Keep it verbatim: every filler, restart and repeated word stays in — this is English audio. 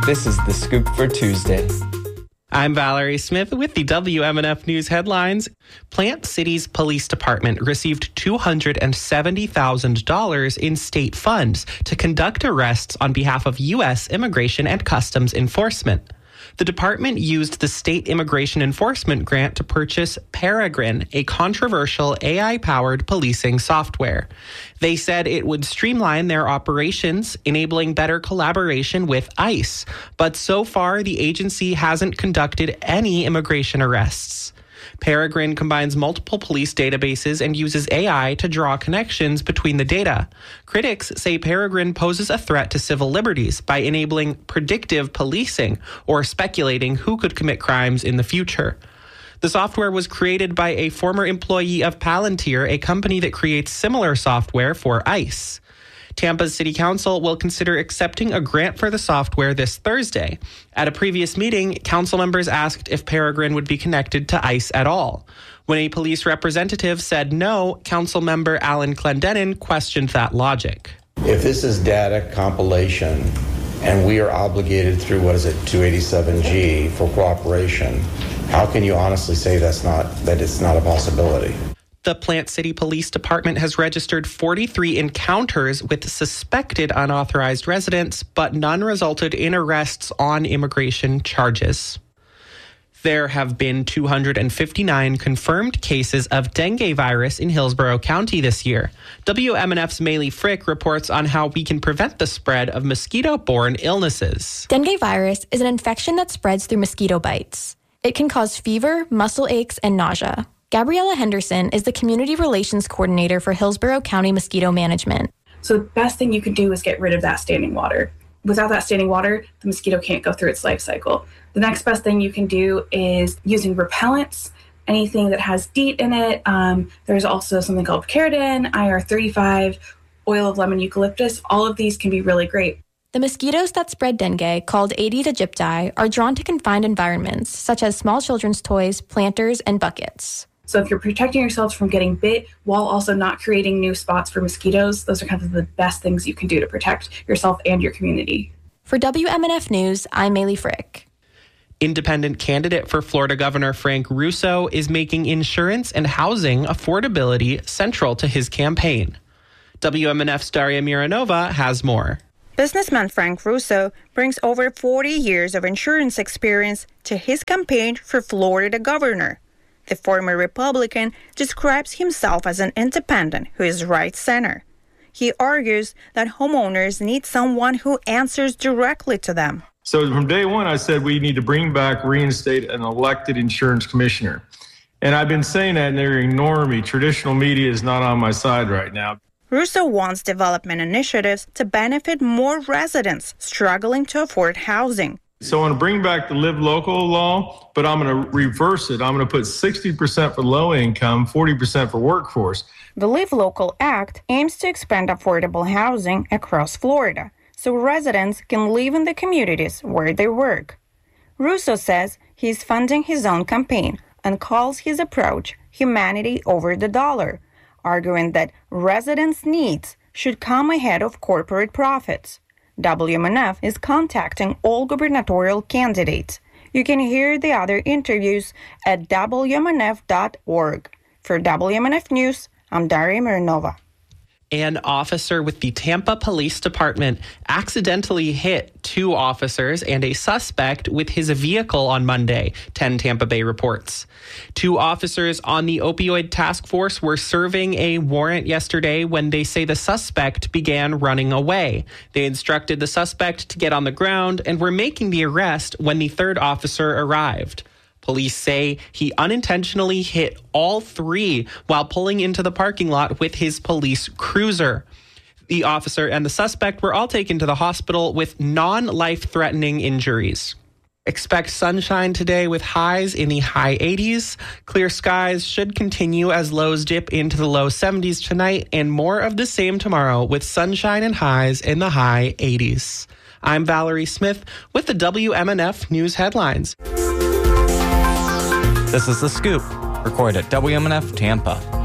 This is The Scoop for Tuesday. I'm Valerie Smith with the W M N F News headlines. Plant City's police department received two hundred seventy thousand dollars in state funds to conduct arrests on behalf of U S Immigration and Customs Enforcement. The department used the state immigration enforcement grant to purchase Peregrine, a controversial A I-powered policing software. They said it would streamline their operations, enabling better collaboration with ICE. But so far, the agency hasn't conducted any immigration arrests. Peregrine combines multiple police databases and uses A I to draw connections between the data. Critics say Peregrine poses a threat to civil liberties by enabling predictive policing or speculating who could commit crimes in the future. The software was created by a former employee of Palantir, a company that creates similar software for ICE. Tampa's City Council will consider accepting a grant for the software this Thursday. At a previous meeting, council members asked if Peregrine would be connected to ICE at all. When a police representative said no, council member Alan Clendenin questioned that logic. If this is data compilation and we are obligated through, what is it, two eighty-seven G for cooperation, how can you honestly say that's not that it's not a possibility? The Plant City Police Department has registered forty-three encounters with suspected unauthorized residents, but none resulted in arrests on immigration charges. There have been two hundred fifty-nine confirmed cases of dengue virus in Hillsborough County this year. W M N F's Maylee Frick reports on how we can prevent the spread of mosquito-borne illnesses. Dengue virus is an infection that spreads through mosquito bites. It can cause fever, muscle aches, and nausea. Gabriella Henderson is the Community Relations Coordinator for Hillsborough County Mosquito Management. So the best thing you can do is get rid of that standing water. Without that standing water, the mosquito can't go through its life cycle. The next best thing you can do is using repellents, anything that has DEET in it. Um, there's also something called Picaridin, I R thirty-five, oil of lemon eucalyptus. All of these can be really great. The mosquitoes that spread dengue, called Aedes aegypti, are drawn to confined environments, such as small children's toys, planters, and buckets. So if you're protecting yourselves from getting bit while also not creating new spots for mosquitoes, those are kind of the best things you can do to protect yourself and your community. For W M N F News, I'm Maylee Frick. Independent candidate for Florida Governor Frank Russo is making insurance and housing affordability central to his campaign. W M N F's Daria Mironova has more. Businessman Frank Russo brings over forty years of insurance experience to his campaign for Florida governor. The former Republican describes himself as an independent who is right-center. He argues that homeowners need someone who answers directly to them. So from day one, I said we need to bring back, reinstate an elected insurance commissioner. And I've been saying that and they're ignoring me. Traditional media is not on my side right now. Russo wants development initiatives to benefit more residents struggling to afford housing. So I want to bring back the Live Local law, but I'm going to reverse it. I'm going to put sixty percent for low income, forty percent for workforce. The Live Local Act aims to expand affordable housing across Florida so residents can live in the communities where they work. Russo says he's funding his own campaign and calls his approach humanity over the dollar, arguing that residents' needs should come ahead of corporate profits. W M N F is contacting all gubernatorial candidates. You can hear the other interviews at W M N F dot org. For W M N F News, I'm Daria Mironova. An officer with the Tampa Police Department accidentally hit two officers and a suspect with his vehicle on Monday, ten Tampa Bay reports. Two officers on the opioid task force were serving a warrant yesterday when they say the suspect began running away. They instructed the suspect to get on the ground and were making the arrest when the third officer arrived. Police say he unintentionally hit all three while pulling into the parking lot with his police cruiser. The officer and the suspect were all taken to the hospital with non-life-threatening injuries. Expect sunshine today with highs in the high eighties. Clear skies should continue as lows dip into the low seventies tonight, and more of the same tomorrow with sunshine and highs in the high eighties. I'm Valerie Smith with the W M N F News headlines. This is The Scoop, recorded at W M N F Tampa.